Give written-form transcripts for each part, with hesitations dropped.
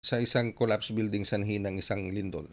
sa isang collapse building sanhi ng isang lindol?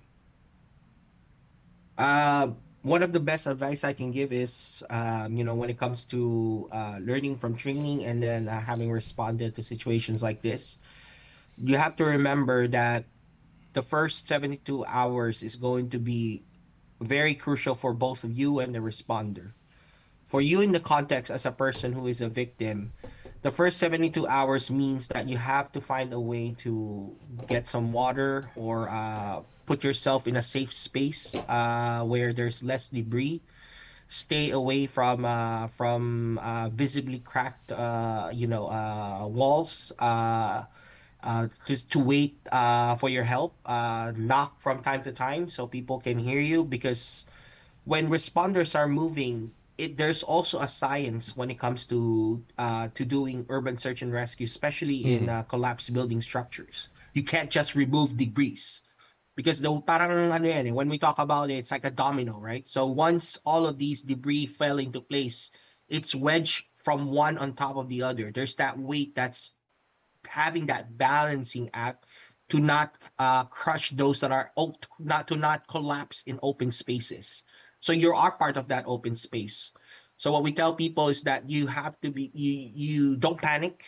One of the best advice I can give is, when it comes to learning from training and then having responded to situations like this, you have to remember that the first 72 hours is going to be very crucial for both of you and the responder. For you in the context as a person who is a victim, the first 72 hours means that you have to find a way to get some water or put yourself in a safe space where there's less debris. Stay away from visibly cracked walls. Just to wait for your help. Knock from time to time so people can hear you, because when responders are moving, there's also a science when it comes to doing urban search and rescue, especially in Mhm. collapsed building structures. You can't just remove debris because the parang ano yan, when we talk about it, it's like a domino, right? So once all of these debris fell into place, it's wedged from one on top of the other. There's that weight that's having that balancing act to not crush those that are not collapse in open spaces. So you are part of that open space. So what we tell people is that you have to be you don't panic.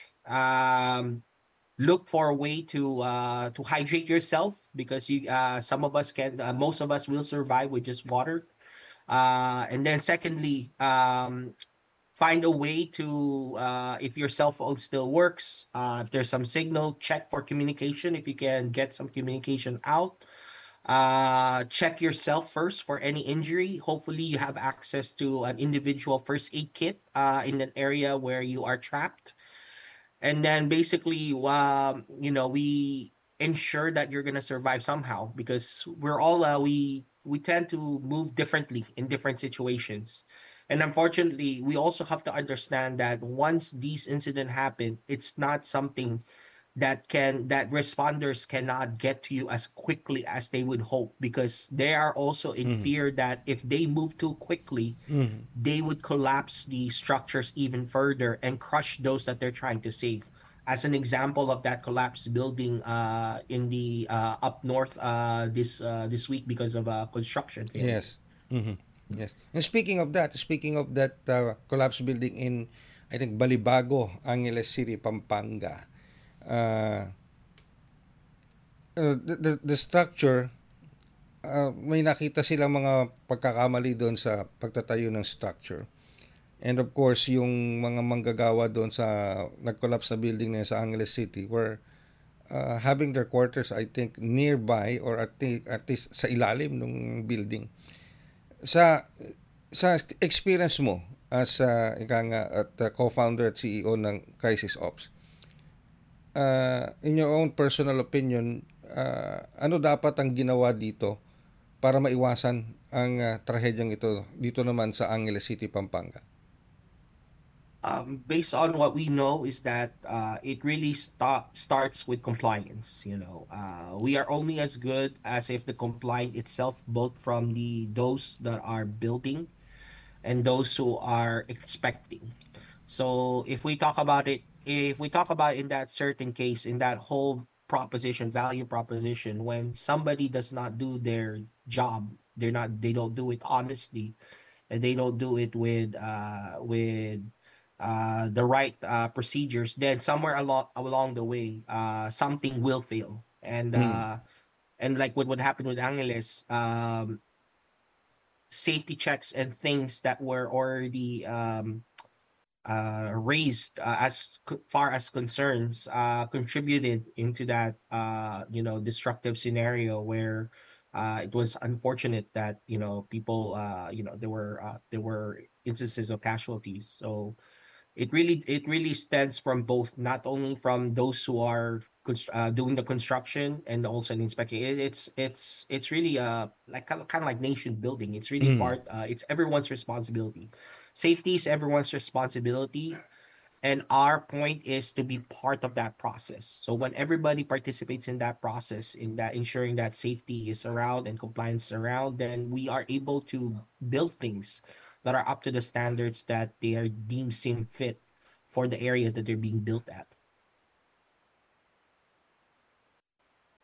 Look for a way to hydrate yourself, because you some of us can most of us will survive with just water. And then secondly, find a way to if your cell phone still works, if there's some signal, check for communication if you can get some communication out. Check yourself first for any injury. Hopefully you have access to an individual first aid kit in an area where you are trapped. And then basically we ensure that you're going to survive somehow, because we're all we tend to move differently in different situations. And unfortunately we also have to understand that once these incidents happen, it's not something that responders cannot get to you as quickly as they would hope, because they are also in Mhm. fear that if they move too quickly, Mhm. they would collapse the structures even further and crush those that they're trying to save. As an example of that collapsed building in the up north this week because of construction failure. Yes. Mhm. Yes. And speaking of that collapse building in, I think, Balibago, Angeles City, Pampanga. Uh, the structure, may nakita silang mga pagkakamali doon sa pagtatayo ng structure. And of course, yung mga manggagawa doon sa nag-collapse na building na yun sa Angeles City were having their quarters, I think, nearby or at least sa ilalim ng building. Sa sa experience mo as ika nga at co-founder at CEO ng Crisis Ops, in your own personal opinion, ano dapat ang ginawa dito para maiwasan ang trahedyang ito dito naman sa Angeles City, Pampanga? Based on what we know is that it really starts with compliance. We are only as good as if the compliant itself, both from the those that are building and those who are expecting. So if we talk about in that certain case, in that whole proposition, value proposition, when somebody does not do their job, they don't do it honestly, and they don't do it with the right procedures, then somewhere along the way, something will fail. Mm. And like what would happen with Angeles, safety checks and things that were already raised far as concerns contributed into that destructive scenario where it was unfortunate that people there were instances of casualties. So it really stems from both, not only from those who are doing the construction and also an inspection. It's really like kind of like nation building. It's really Mm. part. It's everyone's responsibility. Safety is everyone's responsibility, and our point is to be part of that process. So when everybody participates in that process, in that ensuring that safety is around and compliance is around, then we are able to build things that are up to the standards that they are deemed seem fit for the area that they're being built at.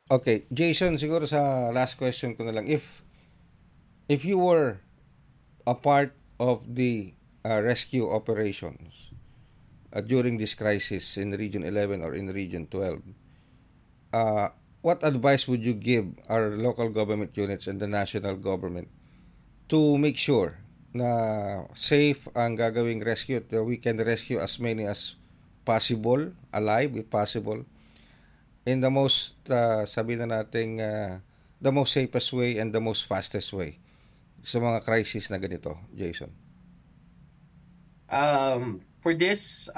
Okay, Jason, siguro sa last question ko na lang. If you were a part of the rescue operations during this crisis in Region 11 or in Region 12, uh, what advice would you give our local government units and the national government to make sure na safe ang gagawing rescue, that we can rescue as many as possible, alive if possible, in the most, sabi na natin, the most safest way and the most fastest way sa mga crisis na ganito, Jason? For this,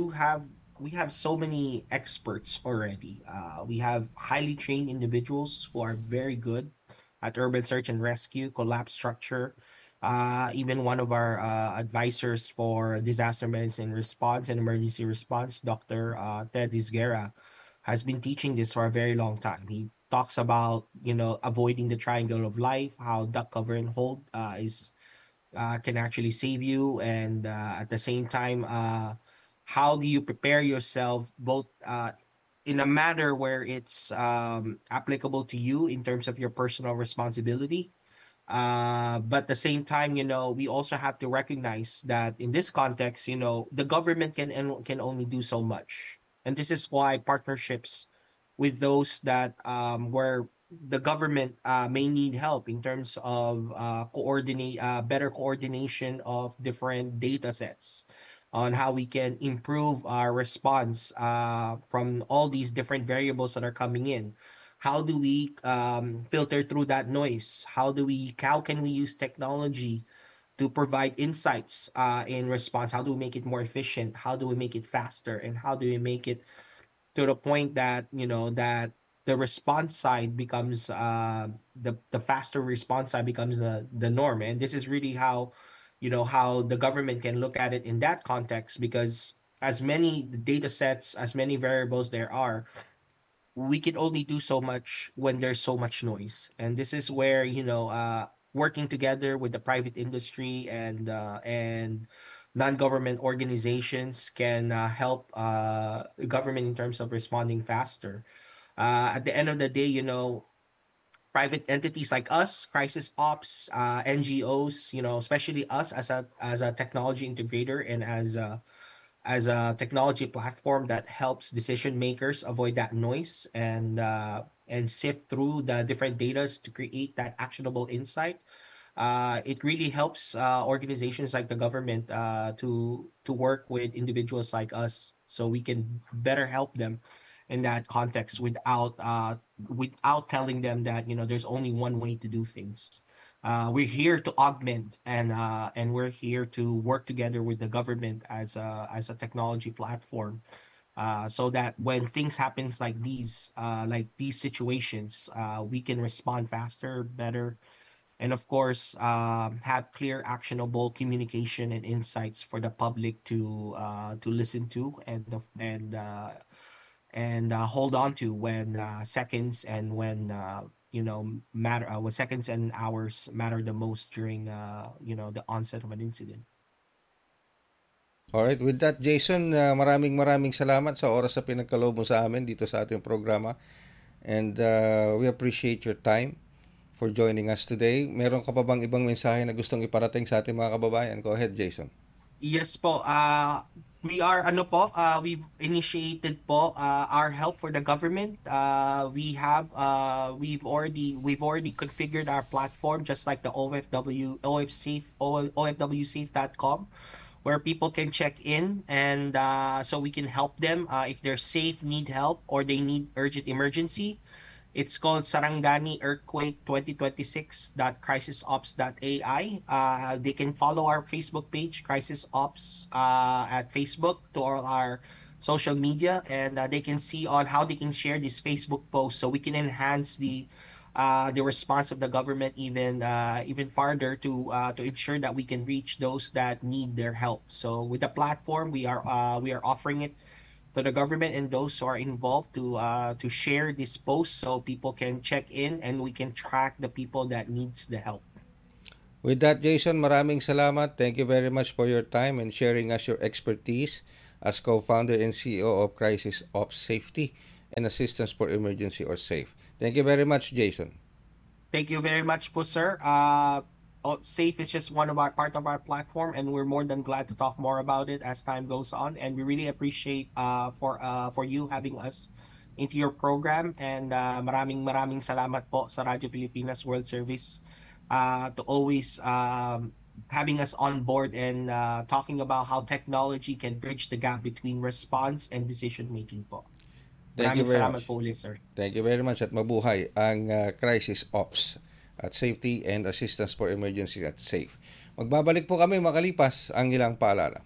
we have so many experts already. We have highly trained individuals who are very good at urban search and rescue, collapse structure. Even one of our advisors for disaster medicine response and emergency response, Dr. Ted Isguera, has been teaching this for a very long time. He talks about, avoiding the triangle of life, how duck cover and hold is can actually save you, and at the same time, how do you prepare yourself both in a manner where it's applicable to you in terms of your personal responsibility, but at the same time, we also have to recognize that in this context, the government can only do so much. And this is why partnerships with those that where the government may need help in terms of coordinate better coordination of different data sets on how we can improve our response from all these different variables that are coming in. How do we filter through that noise? How can we use technology to provide insights in response? How do we make it more efficient? How do we make it faster? And how do we make it to the point that that the response side becomes the faster response side becomes the norm? And this is really how how the government can look at it in that context, because as many data sets, as many variables there are, we can only do so much when there's so much noise. And this is where working together with the private industry and non-government organizations can help the government in terms of responding faster. At the end of the day, private entities like us, crisis ops, NGOs, especially us as a technology integrator and as a technology platform that helps decision makers avoid that noise and sift through the different data to create that actionable insight. It really helps organizations like the government to work with individuals like us, so we can better help them in that context without telling them that there's only one way to do things. We're here to augment and we're here to work together with the government as a technology platform, so that when things happens like these situations, we can respond faster, better, and of course have clear, actionable communication and insights for the public to listen to and hold on to when seconds and when seconds and hours matter the most during the onset of an incident. Alright, with that, Jason, maraming maraming salamat sa oras na pinagkaloob mo sa amin dito sa ating programa. And we appreciate your time for joining us today. Meron ka pa bang ibang mensahe na gustong iparating sa ating mga kababayan? Go ahead, Jason. Yes po. We are we've initiated po our help for the government. We've already configured our platform just like the OFW OFSafe OFWsafe.com, where people can check in and so we can help them if they're safe, need help, or they need urgent emergency. It's called Sarangani Earthquake 2026.crisisops.ai. They can follow our Facebook page, Crisis Ops, at Facebook, to all our social media, and they can see on how they can share this Facebook post, so we can enhance the response of the government even farther to ensure that we can reach those that need their help. So with the platform, we are offering it to the government and those who are involved to share this post so people can check in and we can track the people that needs the help. With that, Jason, maraming salamat. Thank you very much for your time and sharing us your expertise as co-founder and CEO of Crisis Ops Safety. and assistance for emergency or SAFE. Thank you very much, Jason. Thank you very much po, sir. SAFE is just one of our part of our platform, and we're more than glad to talk more about it as time goes on. And we really appreciate for you having us into your program. And maraming salamat po sa Radyo Pilipinas World Service to always having us on board and talking about how technology can bridge the gap between response and decision making po. Thank you Maraming very salamat much. po ulit, sir. Thank you very much at mabuhay ang Crisis Ops at Safety and Assistance for Emergency at SAFE. Magbabalik po kami makalipas ang ilang paalala.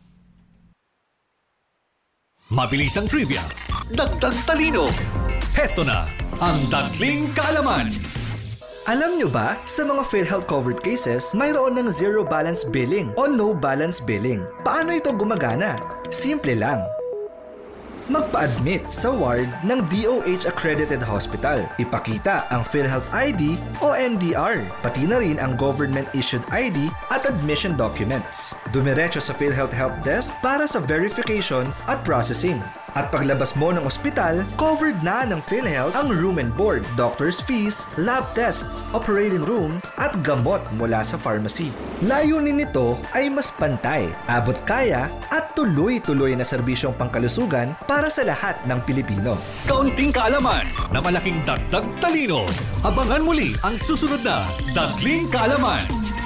Mabilis ang trivia, dagdag talino. Heto na ang Dagling Kaalaman. Alam nyo ba, sa mga PhilHealth covered cases, mayroon ng zero balance billing o no balance billing. Paano ito gumagana? Simple lang. Magpa-admit sa ward ng DOH-accredited hospital. Ipakita ang PhilHealth ID o MDR, pati na rin ang government-issued ID at admission documents. Dumiretso sa PhilHealth Help Desk para sa verification at processing. At paglabas mo ng ospital, covered na ng PhilHealth ang room and board, doctor's fees, lab tests, operating room, at gamot mula sa pharmacy. Layunin nito ay mas pantay, abot kaya, at tuloy-tuloy na serbisyong pangkalusugan para sa lahat ng Pilipino. Kaunting kaalaman na malaking dagdag talino. Abangan muli ang susunod na Dagling Kaalaman.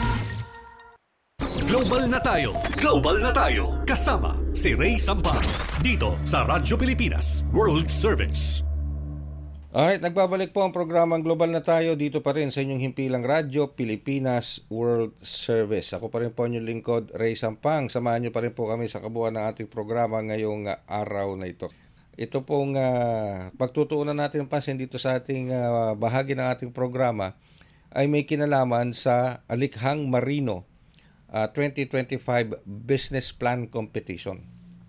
Global na tayo. Global na tayo. Kasama si Ray Sampang. Dito sa Radyo Pilipinas World Service. Alright, nagbabalik po ang programang Global na tayo dito pa rin sa inyong himpilang Radyo Pilipinas World Service. Ako pa rin po inyong lingkod, Ray Sampang. Samahan niyo pa rin po kami sa kabuuan ng ating programa ngayong araw na ito. Ito pong pagtutuunan natin pansin dito sa ating bahagi ng ating programa ay may kinalaman sa Likhang Marino 2025 Business Plan Competition.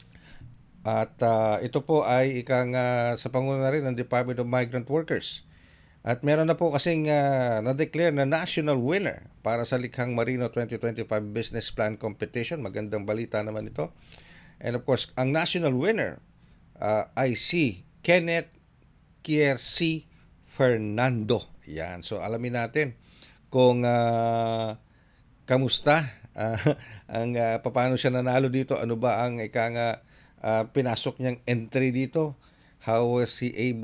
At ito po ay sa panguna rin ng Department of Migrant Workers. At meron na po kasing na-declare na national winner para sa Likhang Marino 2025 Business Plan Competition. Magandang balita naman ito. And of course, ang national winner ay si Kenneth Kiercy Fernando. Yan. So alamin natin kung kamusta ang paano siya nanalo dito, ano ba ang pinasok niyang entry dito, how was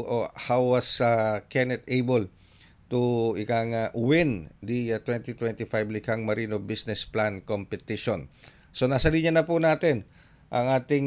Kenneth able to win the 2025 Likhang Marino Business Plan Competition. So nasa linya na po natin ang ating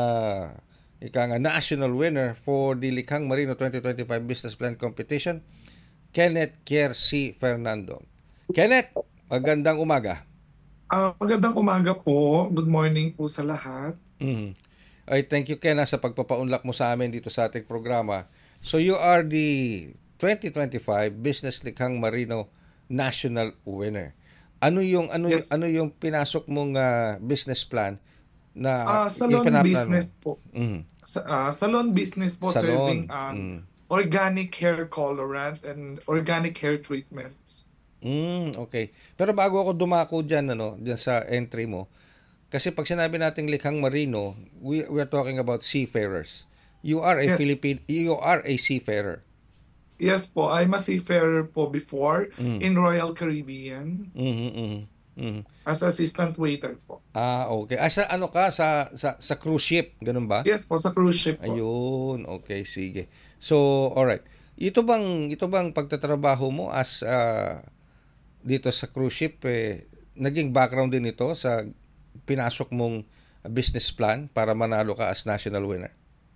national winner for the Likhang Marino 2025 Business Plan Competition, Kenneth Kiercy Fernando. Kenneth, magandang umaga. Magandang umaga po. Good morning po sa lahat. Ay, thank you, Ken, sa pagpapaunlak mo sa amin dito sa ating programa. So you are the 2025 Business Likhang Marino National Winner. Yes. Ano yung pinasok mong business plan na Salon business po. Salon business po, Salon. serving organic hair colorant and organic hair treatments. Okay. Pero bago ako dumako diyan sa entry mo, kasi pag sinabi nating Likhang Marino, we are talking about seafarers. You are a Yes. You are a seafarer. Yes po, I'm a seafarer po before in Royal Caribbean as assistant waiter po. Okay. Sa sa cruise ship, ganun ba? Yes po, sa cruise ship po. Ayun, okay, sige. So, alright. Ito bang pagtatrabaho mo as dito sa cruise ship, naging background din ito sa pinasok mong business plan para manalo ka as national winner?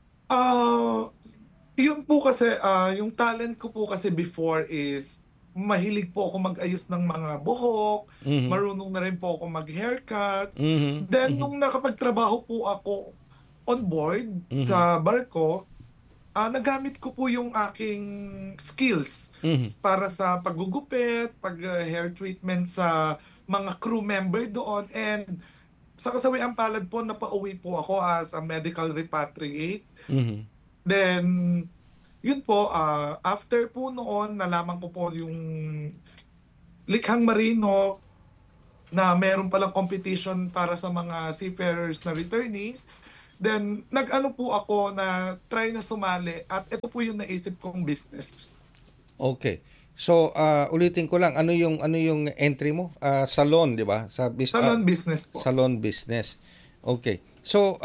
Yun po kasi, yung talent ko po kasi before is mahilig po ako mag-ayos ng mga buhok, marunong na rin po ako mag-haircuts. Then, nung nakapagtrabaho po ako on board sa barko, nagamit ko po yung aking skills para sa paggugupit, pag-hair treatment sa mga crew member doon. And sa kasawiang palad po, napauwi po ako as a medical repatriate. Then, yun po, after po noon, nalaman ko po yung Likhang Marino na meron palang competition para sa mga seafarers na returnees. Then nag-ano po ako na try na sumali at ito po yung naisip kong business. Okay. So, ulitin ko lang, ano yung entry mo? Salon, 'di ba? Salon business po. Salon business. Okay. So,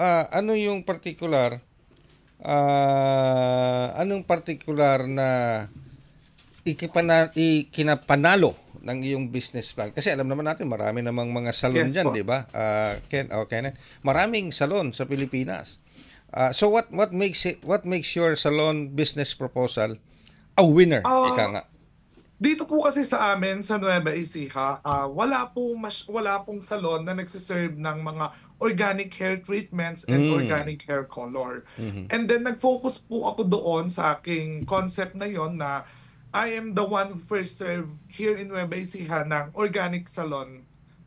anong particular na ikinapanalo ng iyong business plan? Kasi alam naman natin, marami namang mga salon Yes diyan, po. 'di ba? Kenneth. Maraming salon sa Pilipinas. So what makes your salon business proposal a winner? Ika nga. Dito po kasi sa amin sa Nueva Ecija, wala pong salon na nagsiserve ng mga organic hair treatments and organic hair color. And then nag-focus po ako doon sa aking concept na yon na I am the one who first served here in Nueva Ecija ng organic salon.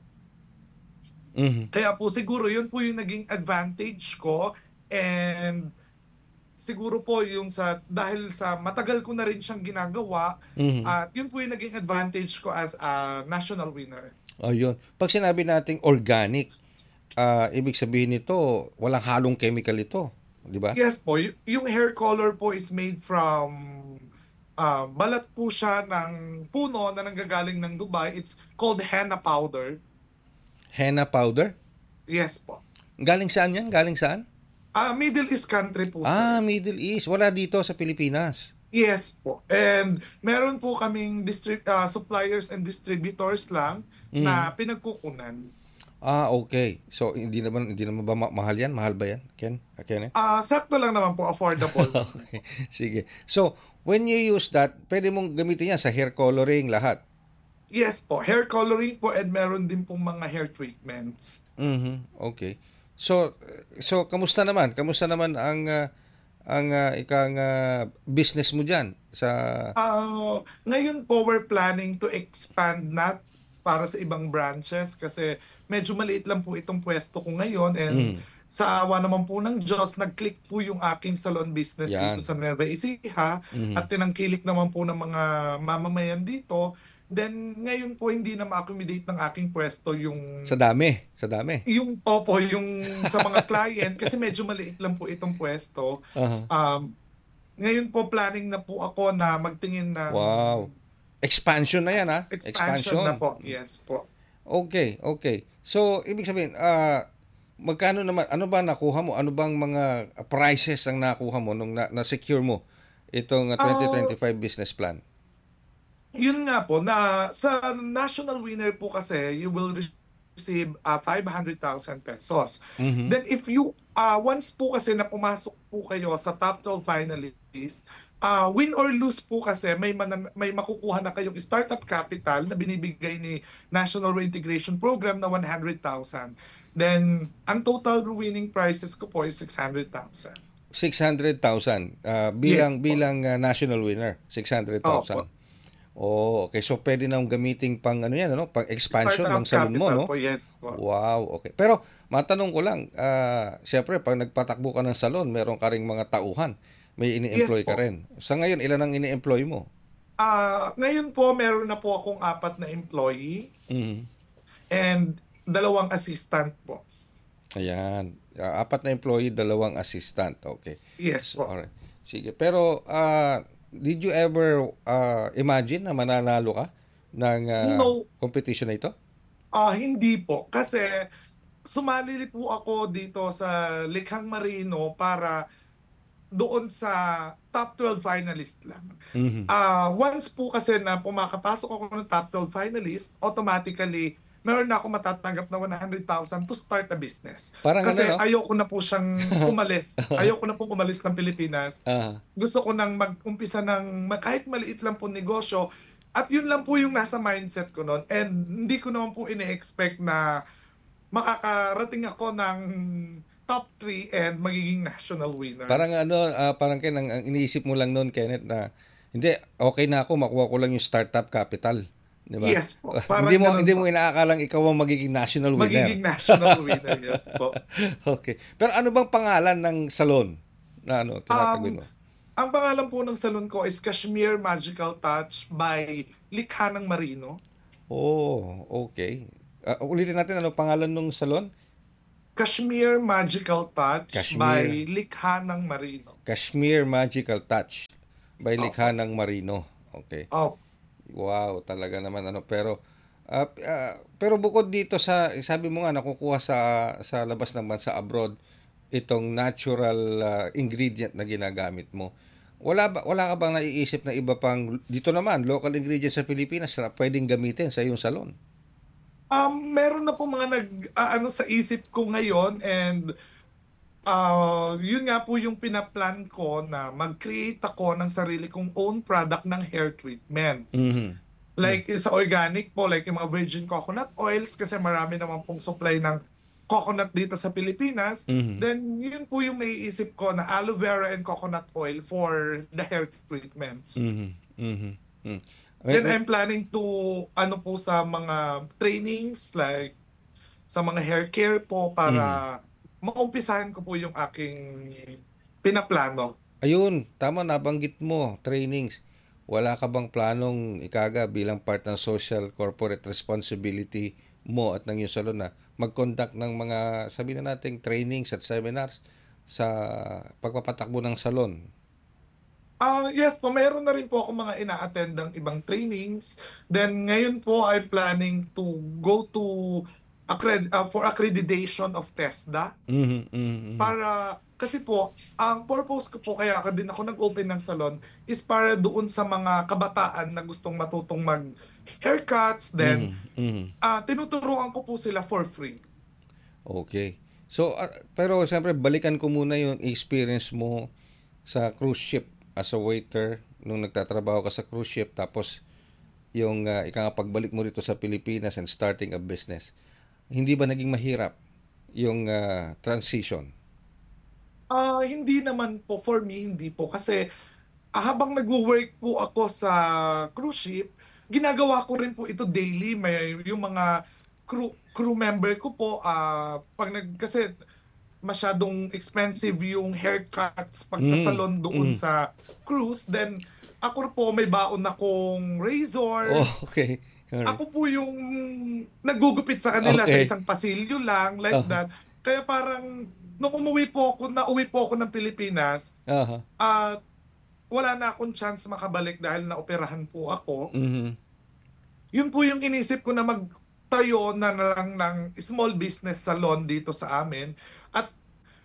Kaya po siguro yun po yung naging advantage ko, and siguro po yung dahil sa matagal ko na rin siyang ginagawa, at yun po yung naging advantage ko as a national winner. Ayun. Pag sinabi nating organic, ibig sabihin nito, walang halong chemical ito, 'di ba? Yes po, yung hair color po is made from balat po siya ng puno na nanggagaling ng Dubai. It's called henna powder. Henna powder? Yes po. Galing saan 'yan? Galing saan? Middle East country po, sir. Middle East. Wala dito sa Pilipinas. Yes po. And meron po kaming suppliers and distributors lang na pinagkukunan. Okay. So hindi naman ba mahal 'yan? Mahal ba 'yan, Ken? Sakto lang naman po, affordable. Okay. Sige. So, when you use that, pwede mong gamitin 'yan sa hair coloring lahat. Yes po, hair coloring po, and meron din pong mga hair treatments. Okay. So kamusta naman? Kamusta naman ang business mo diyan sa Ngayon po we're planning to expand na para sa ibang branches kasi medyo maliit lang po itong pwesto ko ngayon, and sa awa naman po ng Diyos, nag-click po yung aking salon business Yan. dito sa Nueva Ecija at tinangkilik naman po ng mga mamamayan dito. Then ngayon po hindi na ma-accommodate ng aking pwesto yung sa dami. yung sa mga client kasi medyo maliit lang po itong pwesto. Ngayon po planning na po ako na magtingin ng Wow. Expansion na 'yan, ha? expansion na po. Yes po. Okay. So, ibig sabihin, magkano naman, ano ba nakuha mo? Ano bang mga prices ang nakuha mo nung na-secure mo itong 2025 business plan? Yun nga po, na sa national winner po kasi, you will receive 500,000 pesos. Then if you, once po kasi na pumasok po kayo sa top 12 finalists, win or lose po kasi may makukuha na kayong startup capital na binibigay ni National Reintegration Program na 100,000. Then, ang total winning prizes ko po is 600,000. 600,000 Yes, po. bilang national winner, 600,000. Opo. Oh, okay. So pwede nang gamitin pang pang expansion ng Startup salon mo, capital no? po, yes po. Wow, okay. Pero matanong ko lang, siyempre pag nagpatakbo ka ng salon, meron ka ring mga tauhan. May ini-employ Yes ka po. rin. Sa ngayon, ilan ang ini-employ mo? Ngayon po, meron na po akong 4 na employee and 2 assistant po. Ayan. 4 na employee, 2 assistant. Okay. Yes po. Alright. Sige. Pero, did you ever imagine na mananalo ka ng No. competition na ito? Hindi po. Kasi sumali po ako dito sa Likhang Marino para doon sa top 12 finalist lang. Once po kasi na pumakapasok ako ng top 12 finalist, automatically meron na ako matatanggap na 100,000 to start a business. Parang Kasi ano, no? ayoko na po siyang umalis. Ayoko na po umalis ng Pilipinas. Gusto ko nang mag-umpisa ng kahit maliit lang po negosyo. At yun lang po yung nasa mindset ko noon. And hindi ko naman po ine-expect na makakarating ako ng top 3 and magiging national winner. Parang parang ang iniisip mo lang noon, Kenneth, na hindi, okay na ako, makuha ko lang yung startup capital. Di ba? Yes po. Parang hindi ganun mo inaakalang ikaw ang magiging national winner. magiging national winner, yes po. Okay. Pero ano bang pangalan ng salon na tinataguyod mo? Ang pangalan po ng salon ko is Kashmir Magical Touch by Likha ng Marino. Oh, okay. Ulitin natin, ano pangalan ng salon? Kashmir Magical Touch by Kashmir. Likha ng Marino. Kashmir Magical Touch by Likha Opo. ng Marino. Okay. Opo. Wow, talaga naman pero bukod dito sabi mo nga nakukuha sa labas ng bansa abroad itong natural ingredient na ginagamit mo. Wala ka bang naiisip na iba pang dito naman local ingredients sa Pilipinas na pwedeng gamitin sa iyong salon? Meron na po mga ano sa isip ko ngayon, and yun nga po yung pinaplan ko na mag-create ako ng sarili kong own product ng hair treatments. Mhm. Like sa organic po, like yung mga virgin coconut oils, kasi marami naman pong supply ng coconut dito sa Pilipinas. Mhm. Then yun po yung naiisip ko na aloe vera and coconut oil for the hair treatments. Mhm. Mhm. Mhm. Then I'm planning to ano po sa mga trainings, like sa mga hair care po, para maumpisahan ko po yung aking pinaplano. Ayun, tama nabanggit mo, trainings. Wala ka bang planong ikaga bilang part ng social corporate responsibility mo at ng iyong salon na mag-conduct ng mga sabihin na nating trainings at seminars sa pagpapatakbo ng salon? Yes po, meron na rin po ako mga ina-attend ng ibang trainings. Then ngayon po I'm planning to go to for accreditation of TESDA. Mhm. Mhm. Para, kasi po, ang purpose ko po kaya din ako nag-open ng salon is para doon sa mga kabataan na gustong matutong mag-haircuts. Then, Mhm. tinuturuan ko po sila for free. Okay. So, pero siyempre balikan ko muna yung experience mo sa cruise ship as a waiter nung nagtatrabaho ka sa cruise ship, tapos yung pagbalik mo dito sa Pilipinas and starting a business. Hindi ba naging mahirap yung transition? Hindi naman po, for me, hindi po. Kasi habang nagwo-work po ako sa cruise ship, ginagawa ko rin po ito daily. May yung mga crew member ko po, kasi masyadong expensive yung haircuts pag sa salon doon sa cruise, then ako po may baon akong razors. Oh, okay. Alright. Ako po yung naggugupit sa kanila sa Okay. isang pasilyo lang, like that. Kaya parang nung nauwi po ako ng Pilipinas, Aha. wala na akong chance makabalik dahil naoperahan po ako. Mhm. Yun po yung inisip ko na magtayo na lang ng small business salon dito sa amin. At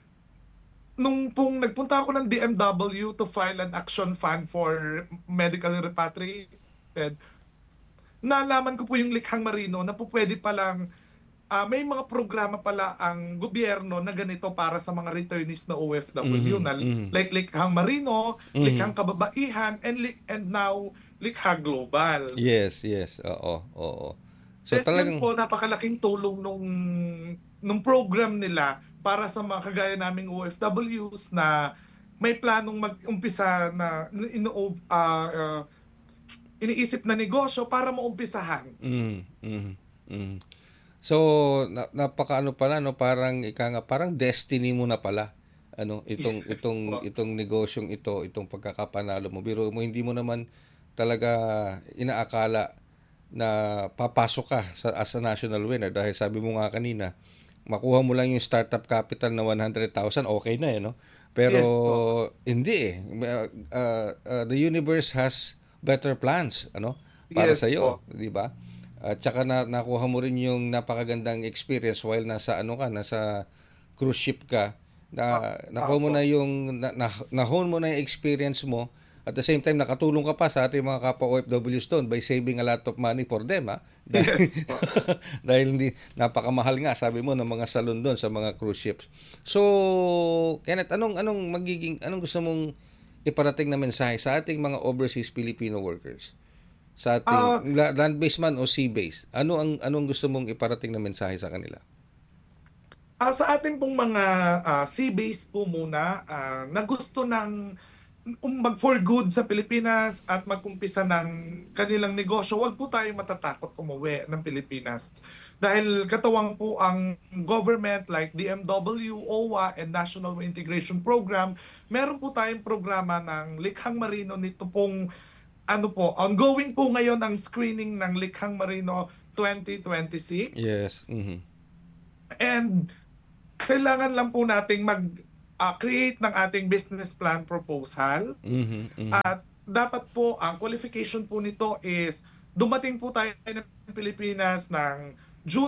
nung pong nagpunta ako ng DMW to file an action fund for medical repatriated, nalaman ko po yung Likhang Marino na po pwede palang may mga programa pala ang gobyerno na ganito para sa mga returnees na OFW na like Likhang Marino, Likhang Kababaihan, and now Likha Global. Yes. Oo. So Yun talagang po, napakalaking tulong nung program nila para sa mga kagaya naming OFWs na may planong mag-umpisa na iniisip na negosyo para maumpisahan. So napakaano pala, no, parang parang destiny mo na pala, ano, itong negosyong itong pagkakapanalo mo. Biro mo, hindi mo naman talaga inaakala na papasok ka as a national winner, dahil sabi mo nga kanina, makuha mo lang yung startup capital na 100,000, okay na no? Pero hindi the universe has better plans, ano, para sa iyo, di ba? At saka nakuha mo rin yung napakagandang experience while nasa cruise ship ka. Nakuha mo na yung na-hone mo na yung experience mo. At the same time, nakatulong ka pa sa ating mga kapwa OFWs doon by saving a lot of money for them, ha? Dahil hindi napakamahal nga, sabi mo, ng mga salon doon sa mga cruise ships. So, Kenneth, anong gusto mong iparating na mensahe sa ating mga overseas Filipino workers? Sa ating land-based man o sea-based? Anong gusto mong iparating na mensahe sa kanila? Sa ating pong mga sea-based po muna, na gusto ng mag-for good sa Pilipinas at mag-umpisa ng kanilang negosyo, huwag po tayong matatakot umuwi ng Pilipinas. Dahil katawang po ang government like DMW, OWA, and National Integration Program, meron po tayong programa ng Likhang Marino. Nito pong ongoing po ngayon ang screening ng Likhang Marino 2026. Yes. And kailangan lang po nating mag-create ng ating business plan proposal. At dapat po, ang qualification po nito is dumating po tayo ng Pilipinas ng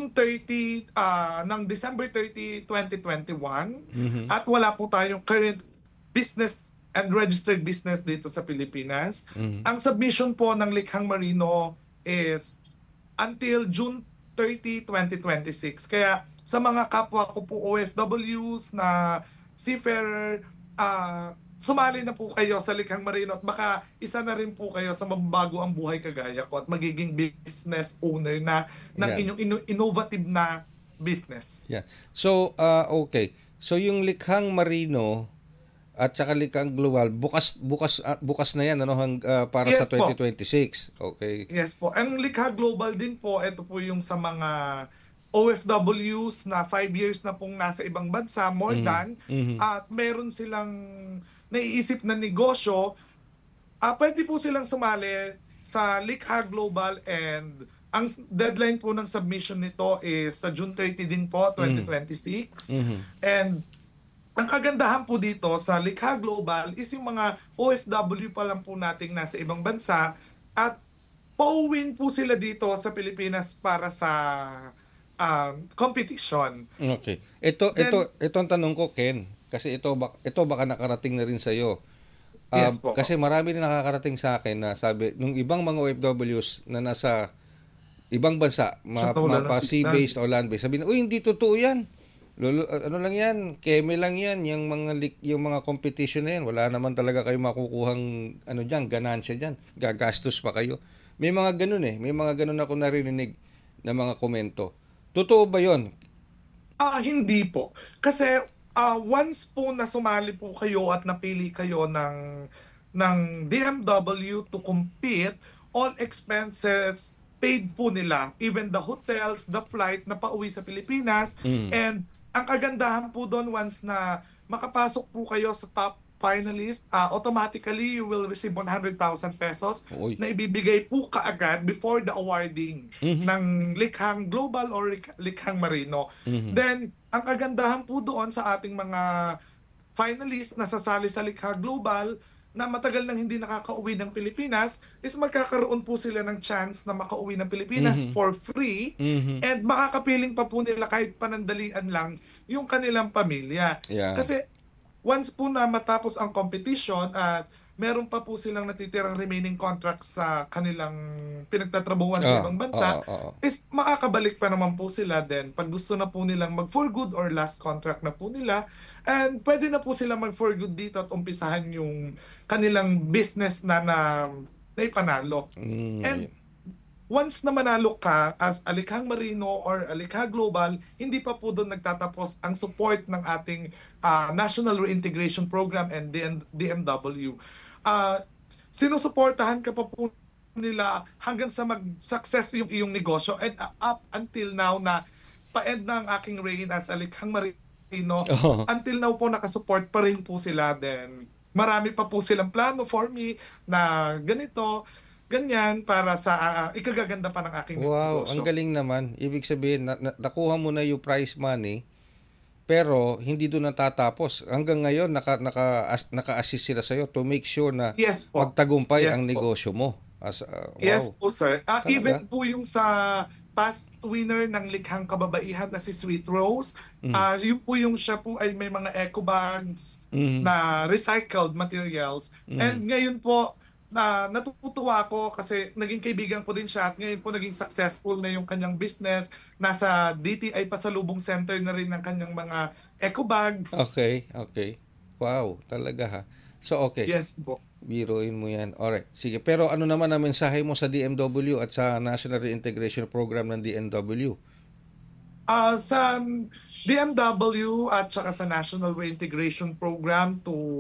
December 30, 2021. At wala po tayong current business and registered business dito sa Pilipinas. Ang submission po ng Likhang Marino is until June 30, 2026. Kaya sa mga kapwa ko po OFWs na seafarer, sumali na po kayo sa Likhang Marino at baka isa na rin po kayo sa mababago ang buhay kagaya ko at magiging business owner na ng inyong innovative na business. Yeah. So, okay. So yung Likhang Marino at saka Likhang Global, bukas na yan para Yes sa 2026. Okay. Yes po. Ang Likha Global din po, ito po yung sa mga OFWs na 5 years na pong nasa ibang bansa, more than, at meron silang naiisip na negosyo, pwede po silang sumali sa Likha Global, and ang deadline po ng submission nito is sa June 30 din po, 2026. And ang kagandahan po dito sa Likha Global is yung mga OFW pa lang po nating nasa ibang bansa at pauwin po sila dito sa Pilipinas para sa competition. Okay. Ito ang tanong ko, Ken, kasi ito baka nakarating na rin sa iyo. Yes po. Kasi marami rin nakakarating sa akin na sabi nung ibang mga OFWs na nasa ibang bansa, sea-based o land-based, sabi na, "Uy, hindi totoo 'yan. Ano lang 'yan, keme lang 'yan, yung mga competition na 'yan. Wala naman talaga kayo makukuhang ganansya diyan. Gagastos pa kayo." May mga ganun may mga ganun ako narinig na mga komento. Totoo ba 'yon? Hindi po. Kasi once po na sumali po kayo at napili kayo ng DMW to compete, all expenses paid po nila, even the hotels, the flight na pauwi sa Pilipinas. And ang kagandahan po doon, once na makapasok po kayo sa top finalist, automatically you will receive 100,000 pesos na ibibigay po kaagad before the awarding ng Likhang Global or Likhang Marino. Then, ang kagandahan po doon sa ating mga finalists na sasali sa Likha Global na matagal nang hindi nakakauwi ng Pilipinas is magkakaroon po sila ng chance na makauwi ng Pilipinas for free, and makakapiling pa po nila kahit panandalian lang yung kanilang pamilya. Kasi once po na matapos ang competition at meron pa po silang natitirang remaining contracts sa kanilang pinagtatrabuhan sa ibang bansa, is makakabalik pa naman po sila din pag gusto na po nilang mag-for good or last contract na po nila, and pwede na po sila mag-for good dito at umpisahan yung kanilang business na ipanalo. And once na manalo ka as a Likhang Marino or a Likha Global, hindi pa po doon nagtatapos ang support ng ating National Reintegration Program and DMW. Sinusuportahan ka pa po nila hanggang sa mag-success yung iyong negosyo, and up until now na pa-end na ang aking reign as a Likhang Marino, until now po nakasupport pa rin po sila. Then marami pa po silang plano for me na ganyan para sa ikagaganda pa ng aking negosyo. Wow, ang galing naman. Ibig sabihin, nakuha mo na yung prize money, pero hindi doon natatapos. Hanggang ngayon, naka-assist sila sa'yo to make sure na magtagumpay ang negosyo mo. Wow. Yes po, sir. Even po yung sa past winner ng Likhang Kababaihan na si Sweet Rose, yun po yung siya po ay may mga eco bags na recycled materials. And ngayon po, natutuwa ako kasi naging kaibigan ko din siya at ngayon po naging successful na yung kanyang business. Nasa DTI Pasalubong Center na rin ng kanyang mga eco bags. Okay. Wow, talaga ha. So okay. Yes po. Biruin mo yan. Alright. Sige, pero ano naman ang mensahe mo sa DMW at sa National Reintegration Program ng DMW? Sa DMW at saka sa National Reintegration Program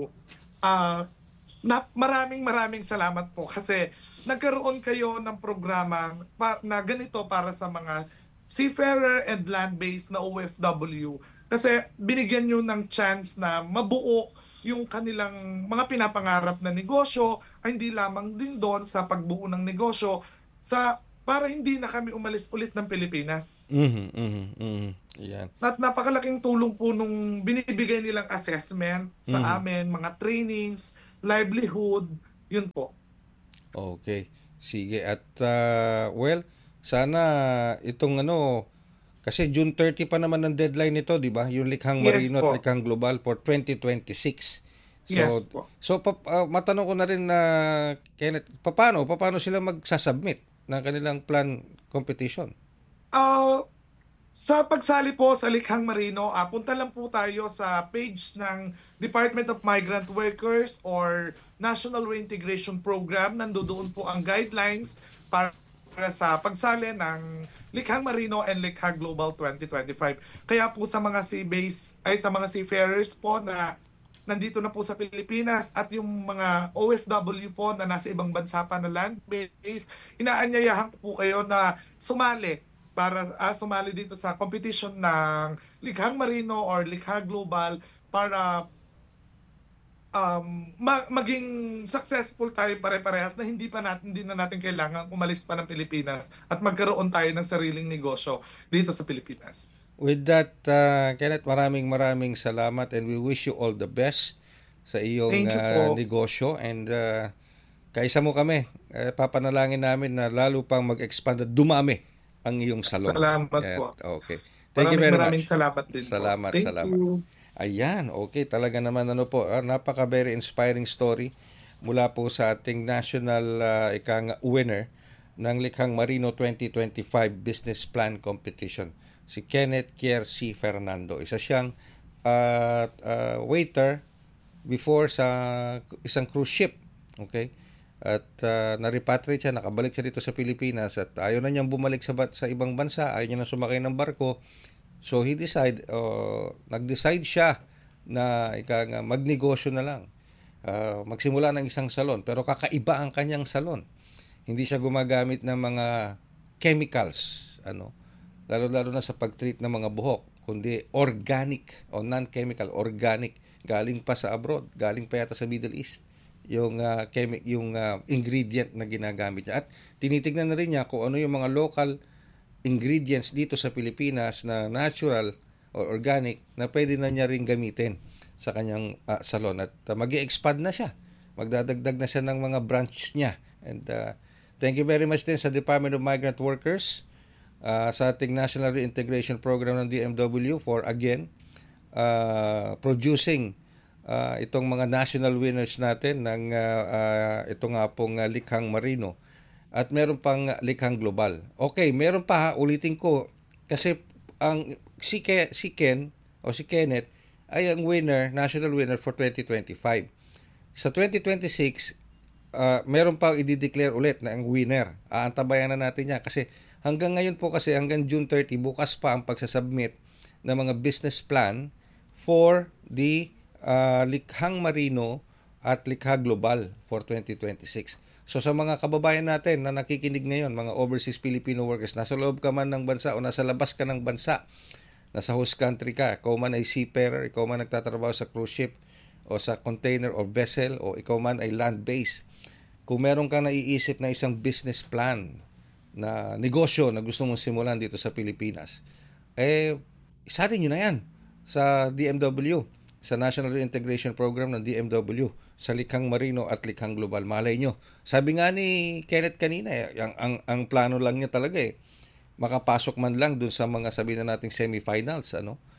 maraming salamat po kasi nagkaroon kayo ng programa na ganito para sa mga seafarer and land-based na OFW, kasi binigyan nyo ng chance na mabuo yung kanilang mga pinapangarap na negosyo, ay hindi lamang din doon sa pagbuo ng negosyo, sa para hindi na kami umalis ulit ng Pilipinas. Yan. At napakalaking tulong po nung binibigay nilang assessment sa amin, mga trainings, livelihood, yun po. Okay. Sige. At well, sana itong kasi June 30 pa naman ang deadline nito, di ba? Yung Likhang Marino at Likhang Global for 2026. Yes po. So matanong ko na rin na Kenneth, paano sila magsasubmit ng kanilang plan competition? Sa pagsali po sa Likhang Marino, punta lang po tayo sa page ng Department of Migrant Workers or National Reintegration Program. Nandoon po ang guidelines para sa pagsali ng Likhang Marino and Likhang Global 2025. Kaya po sa mga sa mga seafarers po na nandito na po sa Pilipinas at yung mga OFW po na nasa ibang bansa pa na land-based, inaanyayahan po kayo na sumali para sumali dito sa competition ng Likhang Marino or Likhang Global para maging successful tayo pare-parehas na hindi na natin kailangan umalis pa ng Pilipinas at magkaroon tayo ng sariling negosyo dito sa Pilipinas. With that, Kenneth, maraming salamat and we wish you all the best sa iyong negosyo and kaisa mo kami, papanalangin namin na lalo pang mag-expand at dumami ang iyong salon. Salamat po. Okay. Thank you very much. Maraming salamat din po. Salamat. You. Ayan, okay. Talaga naman napaka very inspiring story mula po sa ating national winner ng Likhang Marino 2025 Business Plan Competition. Si Kenneth Kier C. Fernando. Isa siyang waiter before sa isang cruise ship. Okay? At na-repatriate siya, nakabalik siya dito sa Pilipinas at ayaw na niyang bumalik sa ibang bansa, ayaw niya na sumakay ng barko. So he nag-decide siya na magnegosyo na lang. Magsimula ng isang salon, pero kakaiba ang kanyang salon. Hindi siya gumagamit ng mga chemicals, lalo-lalo na sa pag-treat ng mga buhok, kundi organic o non-chemical, organic, galing pa sa abroad, galing pa yata sa Middle East. Yung ingredient na ginagamit niya. At tinitignan na rin niya kung ano yung mga local ingredients dito sa Pilipinas na natural or organic na pwede na niya rin gamitin sa kanyang salon. At mag-i-expand na siya. Magdadagdag na siya ng mga branch niya. And thank you very much din sa Department of Migrant Workers, sa ating National Reintegration Program ng DMW for again producing itong mga national winners natin ng ito nga pong Likhang Marino at meron pang Likhang Global. Okay, meron pa ulitin ko kasi si Kenneth ay ang national winner for 2025. Sa 2026 meron pa i-declare ulit na ang winner. Aantabayan na natin yan kasi hanggang ngayon po kasi hanggang June 30 bukas pa ang pagsasubmit ng mga business plan for the Likhang Marino at Likhang Global for 2026. So sa mga kababayan natin na nakikinig ngayon, mga overseas Filipino workers, nasa loob ka man ng bansa o nasa labas ka ng bansa, nasa host country ka, ikaw man ay seafarer, ikaw man nagtatrabaho sa cruise ship o sa container o vessel o ikaw man ay land-based, kung meron kang naiisip na isang business plan na negosyo na gusto mong simulan dito sa Pilipinas, isali nyo na yan sa DMW, sa National Reintegration Program ng DMW, sa Likhang Marino at Likhang Global. Malay nyo. Sabi nga ni Kenneth kanina, ang plano lang niya talaga makapasok man lang dun sa mga sabihin na nating semifinals,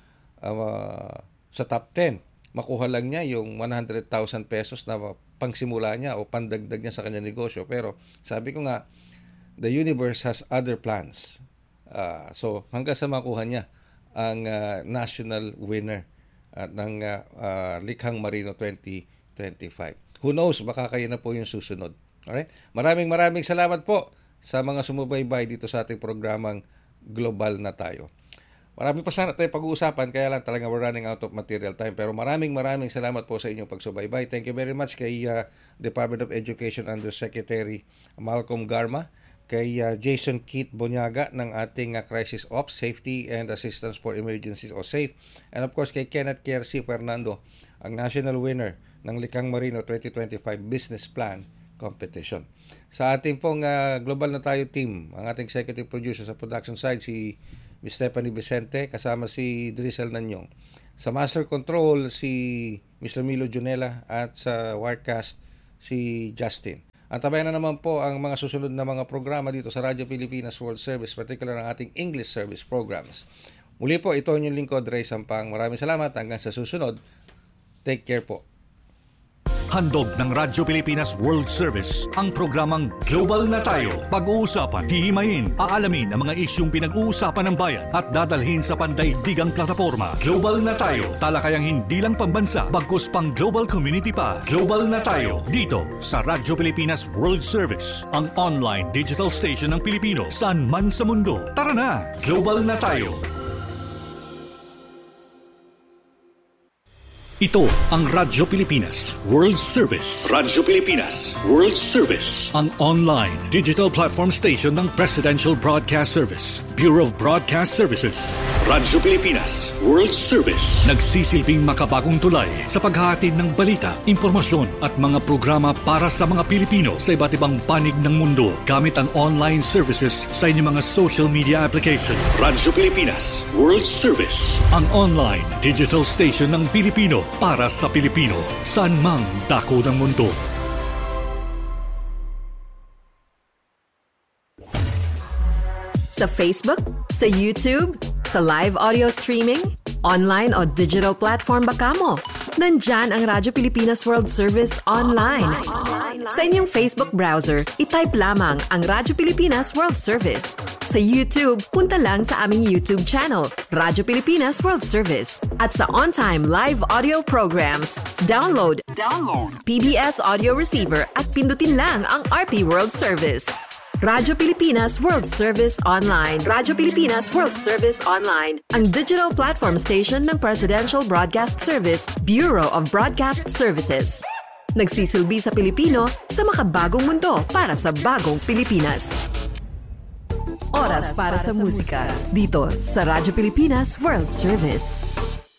sa top 10. Makuha lang niya yung 100,000 pesos na pangsimula niya o pandagdag niya sa kanyang negosyo. Pero sabi ko nga, the universe has other plans. So hanggang sa makuha niya ang national winner ng Likhang Marino 2025. Who knows, baka kayo na po yung susunod. Alright? Maraming salamat po sa mga sumubaybay dito sa ating programang Global na Tayo. Marami pa sana tayo pag-uusapan, kaya lang talaga we're running out of material time. Pero maraming salamat po sa inyong pagsubaybay. Thank you very much kay Department of Education Undersecretary Malcolm Garma, kay Jason Keith Bonyaga ng ating Crisis Ops, Safety and Assistance for Emergencies o SAFE. And of course kay Kenneth Kier C. Fernando, ang national winner ng Likhang Marino 2025 Business Plan competition. Sa ating pong Global na Tayo team, ang ating executive producer sa production side, si Ms. Stephanie Vicente, kasama si Drizzle Nanyong. Sa master control, si Mr. Milo Junela, at sa Wirecast, si Justin. Antabayan na naman po ang mga susunod na mga programa dito sa Radyo Pilipinas World Service, particular ang ating English service programs. Muli po, ito yung lingkod, Ray Sampang. Maraming salamat. Hanggang sa susunod. Take care po. Handog ng Radyo Pilipinas World Service ang programang Global na Tayo. Pag-uusapan, hihimayin, aalamin ang mga isyung pinag-uusapan ng bayan at dadalhin sa pandaigdigang plataforma. Global na Tayo, talakayang hindi lang pambansa, bagkus pang global community pa. Global na Tayo, dito sa Radyo Pilipinas World Service, ang online digital station ng Pilipino saan man sa mundo. Tara na, Global na Tayo! Ito ang Radyo Pilipinas World Service. Radyo Pilipinas World Service, ang online digital platform station ng Presidential Broadcast Service, Bureau of Broadcast Services. Radyo Pilipinas World Service, nagsisilbing makabagong tulay sa paghahatid ng balita, impormasyon at mga programa para sa mga Pilipino sa iba't ibang panig ng mundo gamit ang online services sa inyong mga social media application. Radyo Pilipinas World Service, ang online digital station ng Pilipino para sa Pilipino, saan mang dako ng mundo. Sa Facebook, sa YouTube, sa live audio streaming, online o digital platform ba kamo? Nandyan ang Radyo Pilipinas World Service online. Sa inyong Facebook browser, itype lamang ang Radyo Pilipinas World Service. Sa YouTube, punta lang sa aming YouTube channel, Radyo Pilipinas World Service. At sa on-time live audio programs, download PBS audio receiver at pindutin lang ang RP World Service. Radyo Pilipinas World Service Online. Radyo Pilipinas World Service Online, ang digital platform station ng Presidential Broadcast Service, Bureau of Broadcast Services. Nagsisilbi sa Pilipino sa makabagong mundo para sa bagong Pilipinas. Oras para sa musika dito sa Radyo Pilipinas World Service.